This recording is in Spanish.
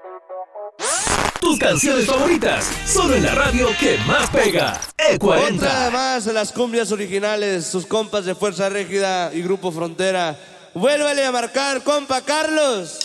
Tus canciones favoritas, solo en la radio que más pega. E40. Otra más de las cumbias originales, sus compas de Fuerza Régida y Grupo Frontera. Vuélvale a marcar, compa Carlos.